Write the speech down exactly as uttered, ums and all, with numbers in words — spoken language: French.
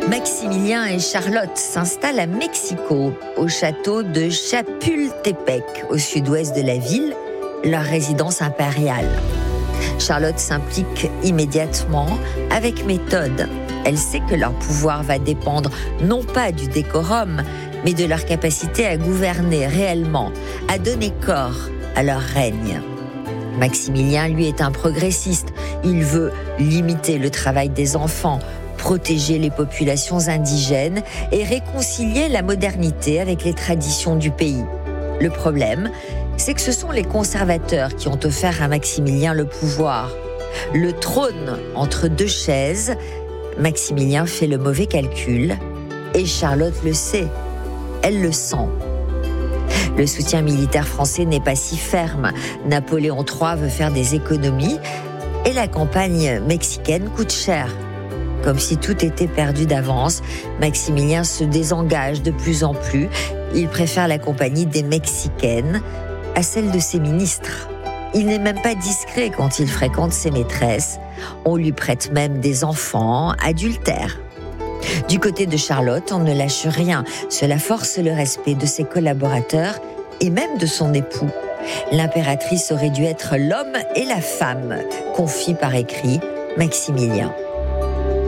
Maximilien et Charlotte s'installent à Mexico, au château de Chapultepec, au sud-ouest de la ville, leur résidence impériale. Charlotte s'implique immédiatement avec méthode. Elle sait que leur pouvoir va dépendre non pas du décorum, mais de leur capacité à gouverner réellement, à donner corps à leur règne. Maximilien, lui, est un progressiste. Il veut limiter le travail des enfants, protéger les populations indigènes et réconcilier la modernité avec les traditions du pays. Le problème, c'est que ce sont les conservateurs qui ont offert à Maximilien le pouvoir. Le trône entre deux chaises, Maximilien fait le mauvais calcul et Charlotte le sait, elle le sent. Le soutien militaire français n'est pas si ferme. Napoléon trois veut faire des économies et la campagne mexicaine coûte cher. Comme si tout était perdu d'avance, Maximilien se désengage de plus en plus. Il préfère la compagnie des Mexicaines à celle de ses ministres. Il n'est même pas discret quand il fréquente ses maîtresses. On lui prête même des enfants adultères. Du côté de Charlotte, on ne lâche rien. Cela force le respect de ses collaborateurs et même de son époux. L'impératrice aurait dû être l'homme et la femme, confie par écrit Maximilien.